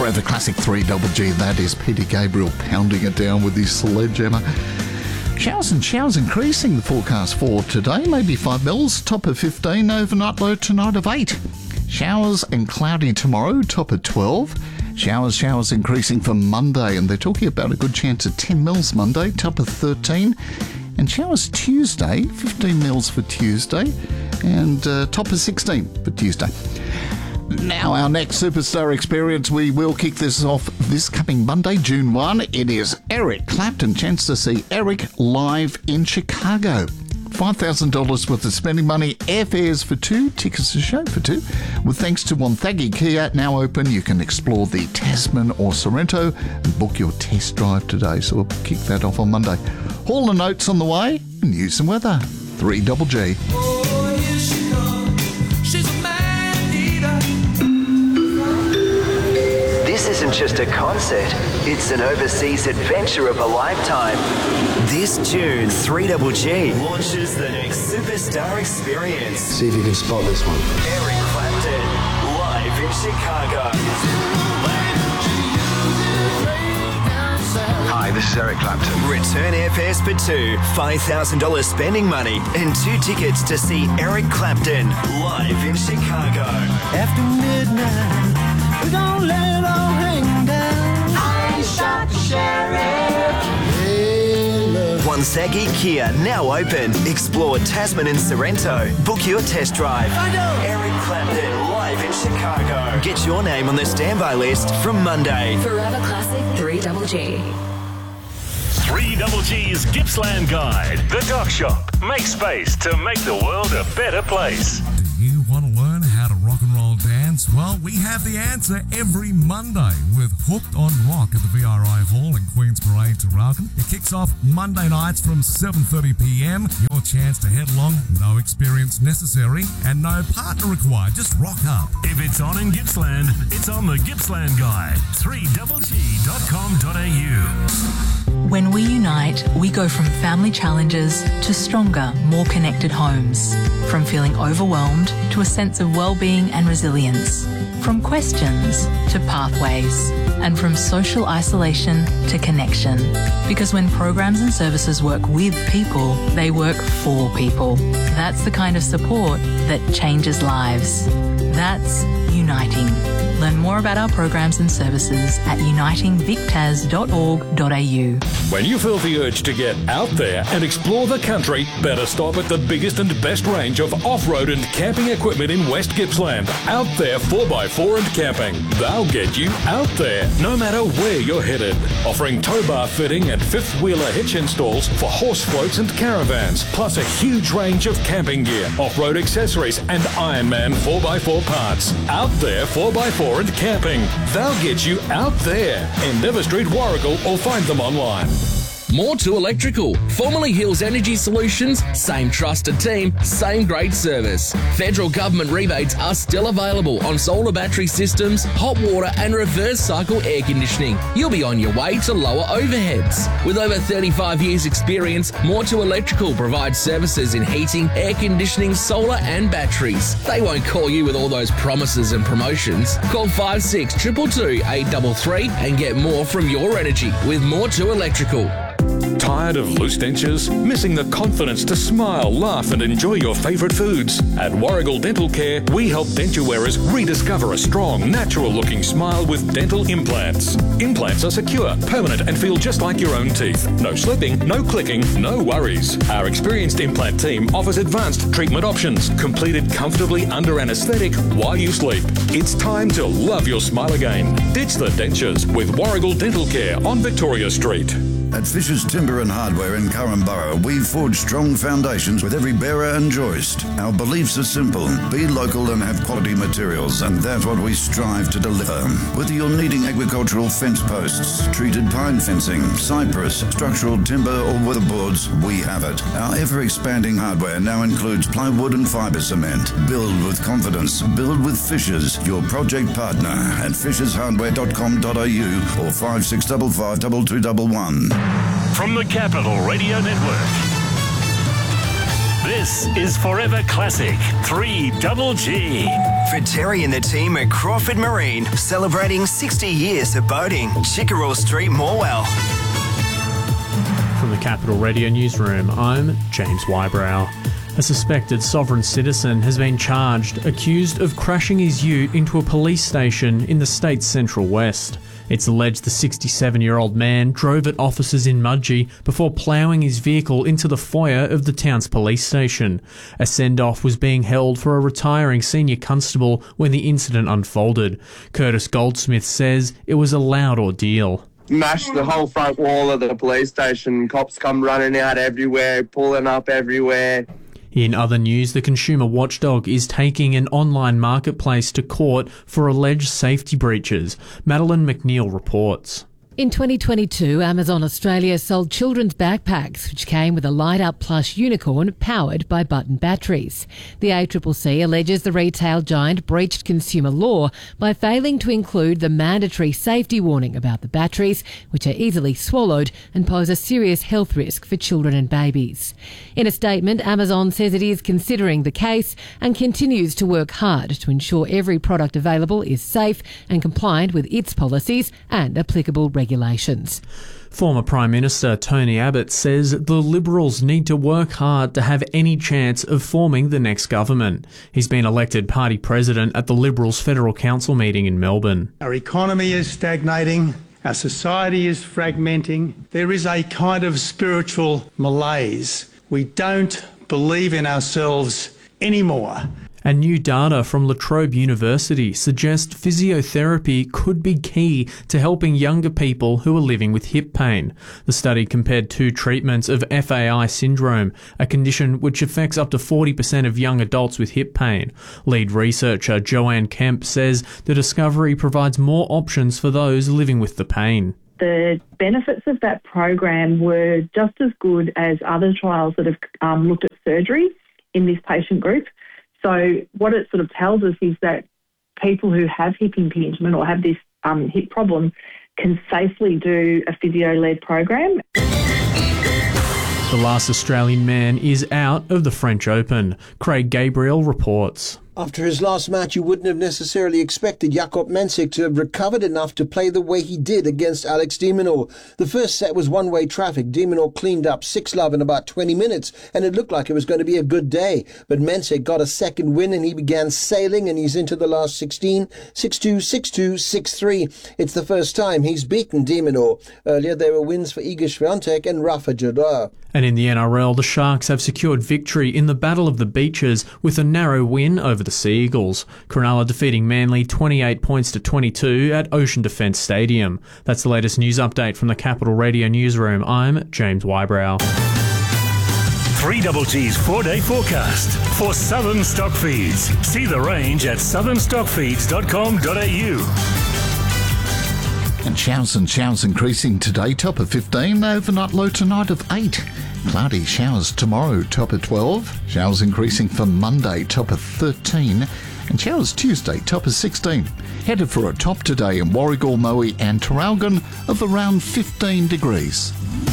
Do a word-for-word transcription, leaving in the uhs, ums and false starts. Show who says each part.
Speaker 1: Forever Classic three double G. That is Peter Gabriel pounding it down with his sledgehammer. Showers and showers increasing the forecast for today. Maybe five mils, top of fifteen. Overnight low tonight of eight. Showers and cloudy tomorrow, top of twelve. Showers, showers increasing for Monday, and they're talking about a good chance of ten mils Monday, top of thirteen. And showers Tuesday, fifteen mils for Tuesday, and uh, top of sixteen for Tuesday. Now, our next Superstar Experience, we will kick this off this coming Monday, June first. It is Eric Clapton. Chance to see Eric live in Chicago. five thousand dollars worth of spending money, airfares for two, tickets to show for two. With thanks to Wonthaggi Kia, now open, you can explore the Tasman or Sorrento and book your test drive today. So we'll kick that off on Monday. Hall and Notes on the way, news and weather. three double G.
Speaker 2: Oh, here she comes. She's a man eater.
Speaker 3: This isn't just a concert, it's an overseas adventure of a lifetime. This June, three double G launches the next Superstar Experience.
Speaker 4: See if you can spot this one.
Speaker 3: Eric Clapton, live in Chicago.
Speaker 4: Hi, this is Eric Clapton.
Speaker 3: Return airfares for two, five thousand dollars spending money, and two tickets to see Eric Clapton live in Chicago.
Speaker 2: After midnight, we don't let it all hang down. I shot the sheriff. Hey, look.
Speaker 3: Wonthaggi Kia, now open. Explore Tasman and Sorrento. Book your test drive. Eric Clapton live in Chicago. Get your name on the standby list from Monday.
Speaker 5: Forever Classic three double G.
Speaker 6: three double G's Gippsland Guide. The Dock Shop. Make space to make the world a better place.
Speaker 7: Do you want to learn how to rock and roll dance? Well, we have the answer every Monday with Hooked on Rock at the V R I Hall in Queen's Parade, Traralgon. It kicks off Monday nights from seven thirty p m. Your chance to head along, no experience necessary and no partner required. Just rock up.
Speaker 6: If it's on in Gippsland, it's on the Gippsland Guide. three double G dot com dot a u.
Speaker 8: When we unite, we go from family challenges to stronger, more connected homes. From feeling overwhelmed to a sense of well-being and resilience. From questions to pathways. And from social isolation to connection. Because when programs and services work with people, they work for people. That's the kind of support that changes lives. That's uniting. Learn more about our programs and services at uniting vic tas dot org dot a u.
Speaker 6: When you feel the urge to get out there and explore the country, better stop at the biggest and best range of off-road and camping equipment in West Gippsland. Out There four by four and Camping. They'll get you out there, no matter where you're headed. Offering tow bar fitting and fifth-wheeler hitch installs for horse floats and caravans, plus a huge range of camping gear, off-road accessories and Ironman four by four parts. Out There four by four and Camping. They'll get you out there. Endeavour Street, Warragul, or find them online.
Speaker 9: More to Electrical. Formerly Hills Energy Solutions, same trusted team, same great service. Federal government rebates are still available on solar battery systems, hot water and reverse cycle air conditioning. You'll be on your way to lower overheads. With over thirty-five years experience, More to Electrical provides services in heating, air conditioning, solar and batteries. They won't call you with all those promises and promotions. Call five six two two two, eight three three and get more from your energy with More to Electrical.
Speaker 6: Tired of loose dentures? Missing the confidence to smile, laugh and enjoy your favourite foods? At Warragul Dental Care, we help denture wearers rediscover a strong, natural-looking smile with dental implants. Implants are secure, permanent and feel just like your own teeth. No slipping, no clicking, no worries. Our experienced implant team offers advanced treatment options, completed comfortably under anaesthetic while you sleep. It's time to love your smile again. Ditch the dentures with Warragul Dental Care on Victoria Street.
Speaker 10: At Fisher's Timber and Hardware in Curran Borough, we've forged strong foundations with every bearer and joist. Our beliefs are simple. Be local and have quality materials, and that's what we strive to deliver. Whether you're needing agricultural fence posts, treated pine fencing, cypress, structural timber or weatherboards, we have it. Our ever-expanding hardware now includes plywood and fibre cement. Build with confidence. Build with Fishers, your project partner at fishers hardware dot com dot a u or five six five five two two one one.
Speaker 6: From the Capital Radio Network, this is Forever Classic three double G.
Speaker 3: For Terry and the team at Crawford Marine, celebrating sixty years of boating. Chickerell Street, Morwell.
Speaker 11: From the Capital Radio Newsroom, I'm James Wybrow. A suspected sovereign citizen has been charged, accused of crashing his ute into a police station in the state's central west. It's alleged the sixty-seven-year-old man drove at officers in Mudgee before ploughing his vehicle into the foyer of the town's police station. A send-off was being held for a retiring senior constable when the incident unfolded. Curtis Goldsmith says it was a loud ordeal.
Speaker 12: Mashed the whole front wall of the police station. Cops come running out everywhere, pulling up everywhere.
Speaker 11: In other news, the consumer watchdog is taking an online marketplace to court for alleged safety breaches. Madeline McNeil reports.
Speaker 13: In twenty twenty-two, Amazon Australia sold children's backpacks, which came with a light-up plush unicorn powered by button batteries. The A C C C alleges the retail giant breached consumer law by failing to include the mandatory safety warning about the batteries, which are easily swallowed and pose a serious health risk for children and babies. In a statement, Amazon says it is considering the case and continues to work hard to ensure every product available is safe and compliant with its policies and applicable regulations. regulations.
Speaker 11: Former Prime Minister Tony Abbott says the Liberals need to work hard to have any chance of forming the next government. He's been elected party president at the Liberals Federal Council meeting in Melbourne.
Speaker 14: Our economy is stagnating. Our society is fragmenting. There is a kind of spiritual malaise. We don't believe in ourselves anymore.
Speaker 11: And new data from La Trobe University suggests physiotherapy could be key to helping younger people who are living with hip pain. The study compared two treatments of F A I syndrome, a condition which affects up to forty percent of young adults with hip pain. Lead researcher Joanne Kemp says the discovery provides more options for those living with the pain.
Speaker 15: The benefits of that program were just as good as other trials that have um, looked at surgery in this patient group. So what it sort of tells us is that people who have hip impingement or have this um, hip problem can safely do a physio-led program.
Speaker 11: The last Australian man is out of the French Open. Craig Gabriel reports.
Speaker 16: After his last match, you wouldn't have necessarily expected Jakob Mensik to have recovered enough to play the way he did against Alex de Minaur. The first set was one-way traffic. De Minaur cleaned up six love in about twenty minutes, and it looked like it was going to be a good day. But Mensik got a second win, and he began sailing, and he's into the last sixteen. six two, six two, six three. It's the first time he's beaten de Minaur. Earlier, there were wins for Iga Swiatek and Rafa Nadal.
Speaker 11: And in the N R L, the Sharks have secured victory in the Battle of the Beaches with a narrow win over the Sea Eagles. Cronulla defeating Manly twenty-eight points to twenty-two at Ocean Defence Stadium. That's the latest news update from the Capital Radio Newsroom. I'm James Wybrow.
Speaker 17: three Double G's four-day forecast for Southern Stockfeeds. See the range at southern stockfeeds dot com dot a u.
Speaker 1: And showers and showers increasing today, top of fifteen, overnight low tonight of eight. Cloudy showers tomorrow, top of twelve. Showers increasing for Monday, top of thirteen. And showers Tuesday, top of sixteen. Headed for a top today in Warragul, Moe and Traralgon of around fifteen degrees.